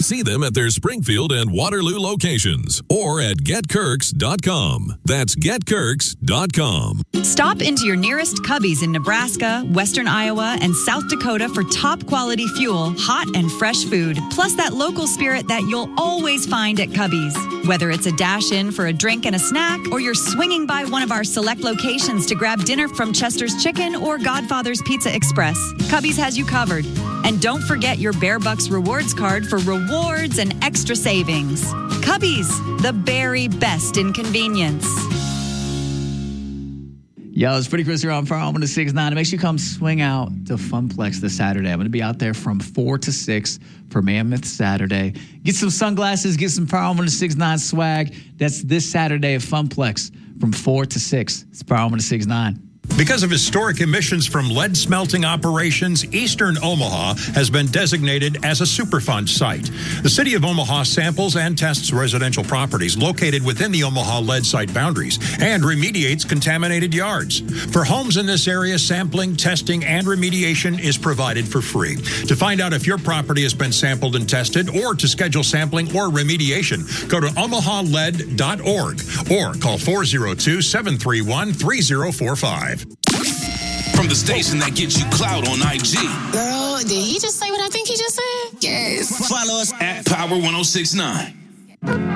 see them at their Springfield and Waterloo locations or at getkirks.com. That's getkirks.com. Stop into your nearest Cubby's in Nebraska, Western Iowa, and South Dakota for top quality fuel, hot and fresh food, plus that local spirit that you'll always find at Cubby's. Whether it's a dash in for a drink and a snack, or you're swinging by one of our select locations to grab dinner from Chester's Chicken or Godfather's Pizza Express, Cubby's has you covered. And don't forget your Bear Bucks rewards card for rewards and extra savings. Cubby's, the very best in convenience. Yo, it's Pretty Chris here on Power 106.9. Make sure you come swing out to Funplex this Saturday. I'm going to be out there from 4 to 6 for Mammoth Saturday. Get some sunglasses, get some Power 106.9 swag. That's this Saturday at Funplex from 4 to 6. It's Power 106.9. Because of historic emissions from lead smelting operations, Eastern Omaha has been designated as a Superfund site. The City of Omaha samples and tests residential properties located within the Omaha lead site boundaries and remediates contaminated yards. For homes in this area, sampling, testing, and remediation is provided for free. To find out if your property has been sampled and tested or to schedule sampling or remediation, go to omahaled.org or call 402-731-3045. From the station that gets you clout on IG. Girl, did he just say what I think he just said? Yes. Follow us at Power 106.9.